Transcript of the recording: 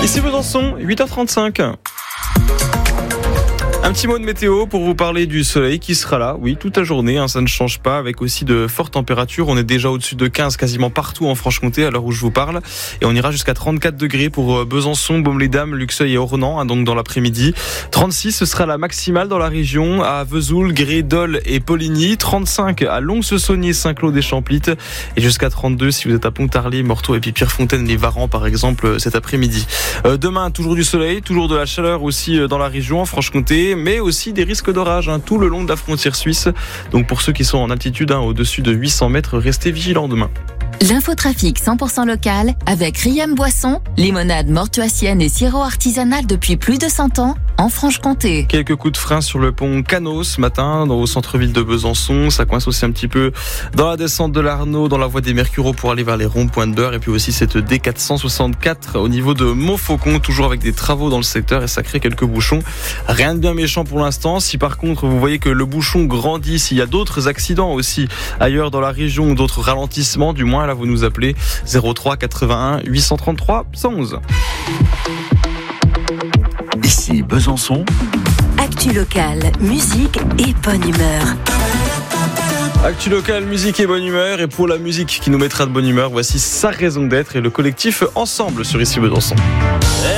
Ici Besançon, 8h35. Un petit mot de météo pour vous parler du soleil qui sera là, oui, toute la journée, ça ne change pas, avec aussi de fortes températures. On est déjà au-dessus de 15 quasiment partout en Franche-Comté à l'heure où je vous parle. Et on ira jusqu'à 34 degrés pour Besançon, Baume-les-Dames, Luxeuil et Ornans, donc dans l'après-midi. 36, ce sera la maximale dans la région, à Vesoul, Gré, Dole et Poligny. 35 à Lons-le-Saunier, Saint-Claude et Champlitte. Et jusqu'à 32 si vous êtes à Pontarlier, Morteau et puis Pierrefontaine, les Varans par exemple cet après-midi. Demain, toujours du soleil, toujours de la chaleur aussi dans la région en Franche-Comté, mais aussi des risques d'orage tout le long de la frontière suisse. Donc pour ceux qui sont en altitude au-dessus de 800 mètres, restez vigilants demain. L'infotrafic 100% local avec Riam Boisson, limonade mortuacienne et sirop artisanal depuis plus de 100 ans en Franche-Comté. Quelques coups de frein sur le pont Canot ce matin au centre-ville de Besançon. Ça coince aussi un petit peu dans la descente de l'Arnaud, dans la voie des Mercureaux pour aller vers les ronds-points de Beurre. Et puis aussi cette D464 au niveau de Montfaucon, toujours avec des travaux dans le secteur et ça crée quelques bouchons. Rien de bien méchant pour l'instant. Si par contre vous voyez que le bouchon grandit, s'il y a d'autres accidents aussi ailleurs dans la région ou d'autres ralentissements, du moins là vous nous appelez 03 81 833 111. Ici Besançon. Actu locale, musique et bonne humeur. Actu local, musique et bonne humeur. Et pour la musique qui nous mettra de bonne humeur, voici Sa raison d'être et le collectif Ensemble sur Ici Besançon.